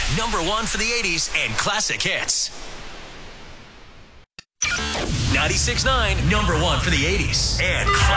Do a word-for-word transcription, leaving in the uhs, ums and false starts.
number one for the eighties and classic hits. ninety-six point nine, number one for the eighties and classic